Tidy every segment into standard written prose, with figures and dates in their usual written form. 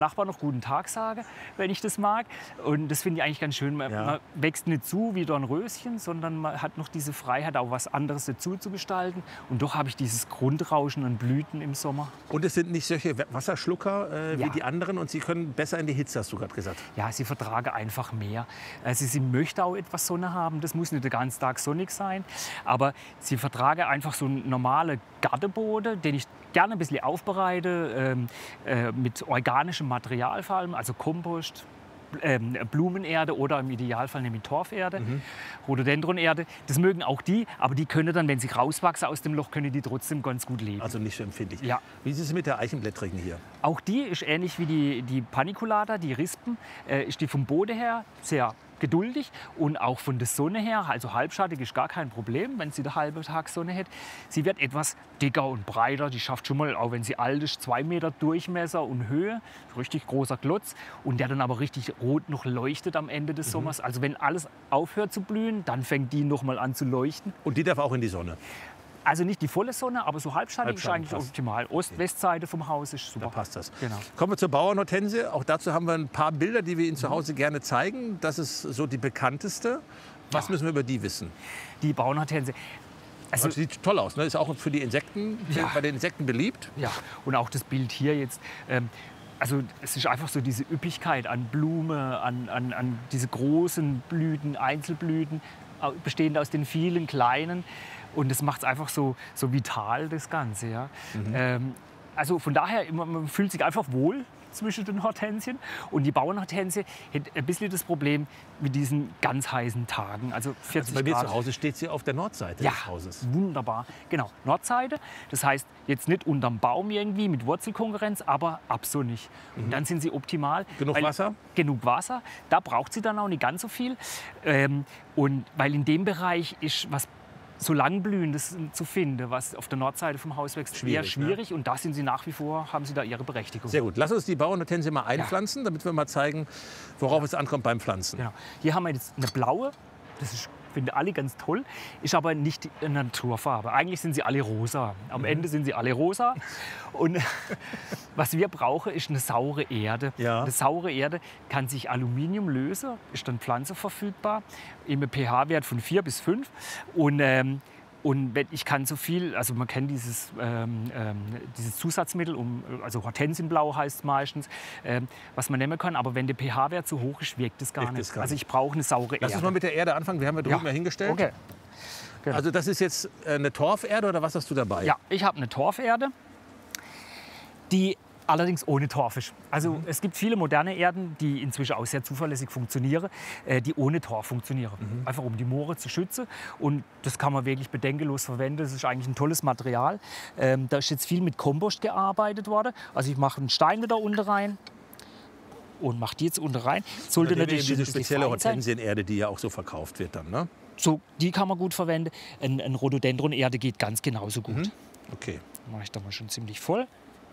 Nachbar noch guten Tag sage, wenn ich das mag. Und das finde ich eigentlich ganz schön. Man wächst nicht zu wie Dornröschen, sondern man hat noch diese Freiheit, auch was anderes dazu zu gestalten. Und doch habe ich dieses Grundrauschen an Blüten im Sommer. Und es sind nicht solche Wasserschlucker wie die anderen und sie können besser in die Hitze, hast du gerade gesagt. Ja, sie vertragen einfach mehr. Also sie möchte auch etwas Sonne haben. Das muss nicht den ganzen Tag sonnig sein. Aber sie vertragen einfach so einen normalen Gartenboden, den ich gerne ein bisschen aufbereite, mit organischem Material vor allem, also Kompost, Blumenerde oder im Idealfall nämlich Torferde, Rhododendronerde. Das mögen auch die, aber die können dann, wenn sie rauswachsen aus dem Loch, können die trotzdem ganz gut leben. Also nicht so empfindlich. Ja. Wie ist es mit der Eichenblättrigen hier? Auch die ist ähnlich wie die Paniculata, die Rispen, ist die vom Boden her sehr geduldig und auch von der Sonne her, also halbschattig ist gar kein Problem, wenn sie den halben Tag Sonne hat. Sie wird etwas dicker und breiter, die schafft schon mal, auch wenn sie alt ist, 2 Meter Durchmesser und Höhe, richtig großer Klotz und der dann aber richtig rot noch leuchtet am Ende des Sommers. Also wenn alles aufhört zu blühen, dann fängt die noch mal an zu leuchten. Und die darf auch in die Sonne? Also nicht die volle Sonne, aber so halbschattig ist eigentlich passt. optimal. Ost-West-Seite vom Haus ist super. Da passt das. Genau. Kommen wir zur Bauernhortensie. Auch dazu haben wir ein paar Bilder, die wir Ihnen zu Hause gerne zeigen. Das ist so die bekannteste. Was müssen wir über die wissen? Die Bauernhortensie. Also sieht toll aus, ne? Ist auch für die Insekten, bei den Insekten beliebt. Ja, und auch das Bild hier jetzt. Also es ist einfach so diese Üppigkeit an Blume, an diese großen Blüten, Einzelblüten, bestehend aus den vielen kleinen. Und das macht es einfach so vital, das Ganze. Ja. Also von daher, man fühlt sich einfach wohl zwischen den Hortensien. Und die Bauernhortensie hat ein bisschen das Problem mit diesen ganz heißen Tagen. Also 40 bei mir Grad. zu Hause steht sie auf der Nordseite des Hauses. Wunderbar. Genau, Nordseite. Das heißt, jetzt nicht unterm Baum irgendwie mit Wurzelkonkurrenz, aber absonnig. Und dann sind sie optimal. Genug Wasser? Genug Wasser. Da braucht sie dann auch nicht ganz so viel. Und weil in dem Bereich ist was so langblühendes zu finden, was auf der Nordseite vom Haus wächst, eher schwierig. Und da sind sie nach wie vor, haben sie da ihre Berechtigung. Sehr gut. Lass uns die Bauernhortensie mal einpflanzen, damit wir mal zeigen, worauf es ankommt beim Pflanzen. Genau. Hier haben wir jetzt eine blaue. Das ist, finde alle ganz toll, ist aber nicht eine Naturfarbe. Eigentlich sind sie alle rosa. Am Ende sind sie alle rosa. Und was wir brauchen, ist eine saure Erde. Ja. Eine saure Erde kann sich Aluminium lösen, ist dann Pflanze verfügbar, im pH-Wert von 4 bis 5. Und wenn ich kann so viel, also man kennt dieses Zusatzmittel, also Hortensienblau heißt es meistens, was man nehmen kann, aber wenn der pH-Wert zu hoch ist, wirkt es gar nicht. Also ich brauche eine saure Erde. Lass uns mal mit der Erde anfangen, wir haben ja drüben hingestellt. Okay. Genau. Also das ist jetzt eine Torferde oder was hast du dabei? Ja, ich habe eine Torferde, die allerdings ohne Torf ist. Also es gibt viele moderne Erden, die inzwischen auch sehr zuverlässig funktionieren, die ohne Torf funktionieren. Einfach um die Moore zu schützen. Und das kann man wirklich bedenkenlos verwenden. Das ist eigentlich ein tolles Material. Da ist jetzt viel mit Kompost gearbeitet worden. Also ich mache einen Stein wieder unten rein und mache die jetzt unten rein. Sollte natürlich diese spezielle Hortensienerde, die ja auch so verkauft wird dann, ne? So, die kann man gut verwenden. Ein Rhododendron-Erde geht ganz genauso gut. Okay. Mache ich da mal schon ziemlich voll.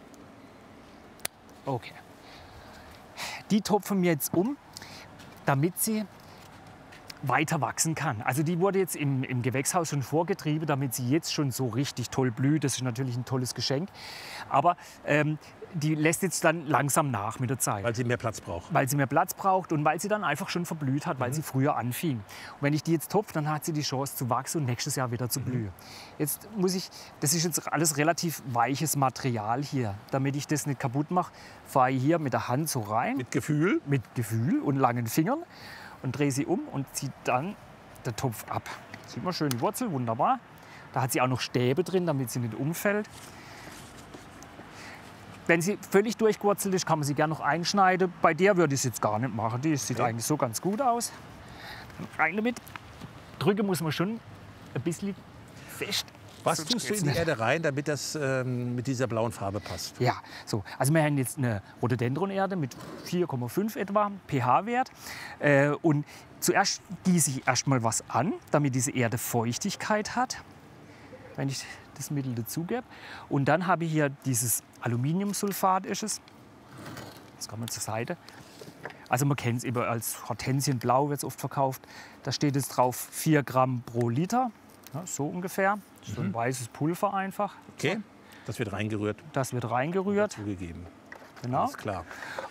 Okay. Die topfen wir jetzt um, damit sie weiter wachsen kann. Also die wurde jetzt im Gewächshaus schon vorgetrieben, damit sie jetzt schon so richtig toll blüht. Das ist natürlich ein tolles Geschenk. Aber die lässt jetzt dann langsam nach mit der Zeit. Weil sie mehr Platz braucht. Weil sie mehr Platz braucht und weil sie dann einfach schon verblüht hat, weil sie früher anfing. Und wenn ich die jetzt topfe, dann hat sie die Chance zu wachsen und nächstes Jahr wieder zu blühen. Jetzt muss ich, das ist jetzt alles relativ weiches Material hier. Damit ich das nicht kaputt mache, fahre ich hier mit der Hand so rein. Mit Gefühl? Mit Gefühl und langen Fingern und drehe sie um und ziehe dann den Topf ab. Sieht man schön die Wurzel, wunderbar. Da hat sie auch noch Stäbe drin, damit sie nicht umfällt. Wenn sie völlig durchgewurzelt ist, kann man sie gerne noch einschneiden. Bei der würde ich es jetzt gar nicht machen. Die sieht eigentlich so ganz gut aus. Rein damit. Drücken muss man schon ein bisschen fest. Was tust du in die Erde rein, damit das mit dieser blauen Farbe passt? Ja, so. Also wir haben jetzt eine Rhododendron-Erde mit 4,5 etwa pH-Wert. Und zuerst gieße ich erst mal was an, damit diese Erde Feuchtigkeit hat, wenn ich das Mittel dazugebe. Und dann habe ich hier dieses Aluminiumsulfat, ist es. Das kann man zur Seite. Also man kennt es eben als Hortensienblau, wird es oft verkauft. Da steht jetzt drauf 4 Gramm pro Liter, ja, so ungefähr. So ein weißes Pulver einfach. Okay, das wird reingerührt. Das wird reingerührt. Zugegeben. Genau. Alles klar.